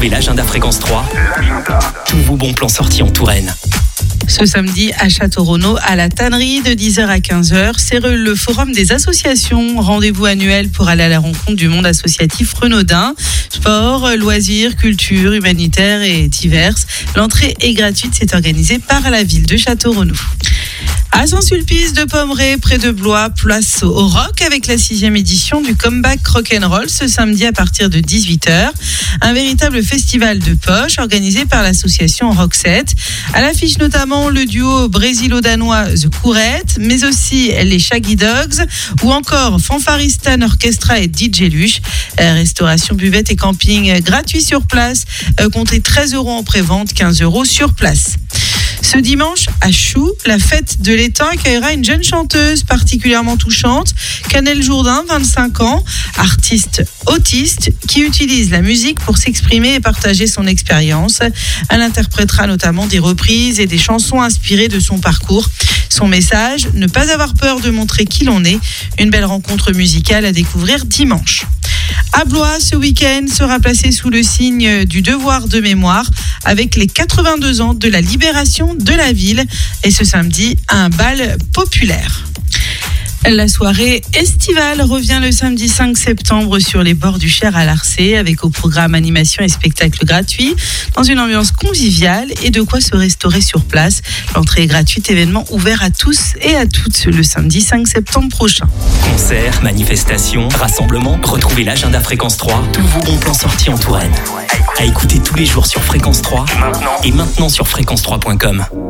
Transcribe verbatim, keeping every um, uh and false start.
Retrouvez l'agenda Fréquence trois. L'agenda. Tous vos bons plans sortis en Touraine. Ce samedi à Château-Renaud, à la tannerie de dix heures à quinze heures, c'est le forum des associations. Rendez-vous annuel pour aller à la rencontre du monde associatif renaudin. Sport, loisirs, culture, humanitaire et diverses. L'entrée est gratuite, c'est organisé par la ville de Château-Renaud. À Saint-Sulpice de Pommerais, près de Blois, place au rock avec la sixième édition du Comeback Rock'n'Roll ce samedi à partir de dix-huit heures. Un véritable festival de poche organisé par l'association Roxette. À l'affiche notamment le duo brésilo-danois The Courette, mais aussi les Shaggy Dogs ou encore Fanfaristan Orchestra et D J Luche. Restauration, buvette et camping gratuit sur place. Comptez treize euros en pré-vente, quinze euros sur place. Ce dimanche, à Choux, la fête de l'étang accueillera une jeune chanteuse particulièrement touchante, Canel Jourdain, vingt-cinq ans, artiste autiste qui utilise la musique pour s'exprimer et partager son expérience. Elle interprétera notamment des reprises et des chansons inspirées de son parcours. Son message, ne pas avoir peur de montrer qui l'on est. Une belle rencontre musicale à découvrir dimanche. À Blois, ce week-end sera placé sous le signe du devoir de mémoire avec les quatre-vingt-deux ans de la libération de la ville et ce samedi, un bal populaire. La soirée estivale revient le samedi cinq septembre sur les bords du Cher à Larçay avec au programme animation et spectacles gratuits dans une ambiance conviviale et de quoi se restaurer sur place. L'entrée est gratuite, événement ouvert à tous et à toutes le samedi cinq septembre prochain. Concerts, manifestations, rassemblements, retrouvez l'agenda Fréquence trois, tous vos bons plans sortis en Touraine. À écouter tous les jours sur Fréquence trois et maintenant sur fréquence trois point com.